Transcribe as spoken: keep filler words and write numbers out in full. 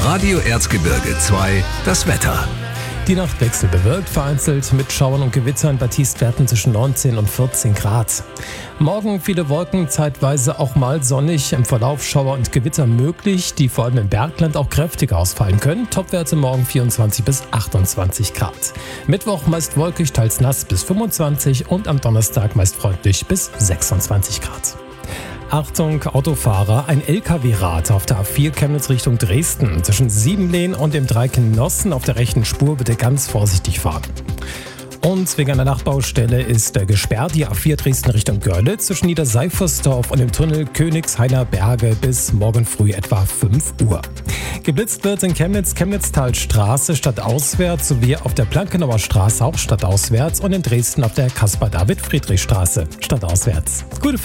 Radio Erzgebirge zwei, das Wetter. Die Nacht wechselbewölkt, vereinzelt mit Schauern und Gewittern bei Tiefstwerten zwischen neunzehn und vierzehn Grad. Morgen viele Wolken, zeitweise auch mal sonnig, im Verlauf Schauer und Gewitter möglich, die vor allem im Bergland auch kräftig ausfallen können. Topwerte morgen vierundzwanzig bis achtundzwanzig Grad. Mittwoch meist wolkig, teils nass bis fünfundzwanzig und am Donnerstag meist freundlich bis sechsundzwanzig Grad. Achtung, Autofahrer, ein L K W-Rad auf der A vier Chemnitz Richtung Dresden. Zwischen Siebenlehn und dem Dreieck Nossen auf der rechten Spur bitte ganz vorsichtig fahren. Und wegen einer Nachbaustelle ist äh, gesperrt die A vier Dresden Richtung Görlitz zwischen Niederseifersdorf und dem Tunnel Königshainer Berge bis morgen früh etwa fünf Uhr. Geblitzt wird in Chemnitz, Chemnitztalstraße stadtauswärts sowie auf der Plankenauer Straße auch stadtauswärts und in Dresden auf der Caspar-David-Friedrich-Straße stadtauswärts. Gute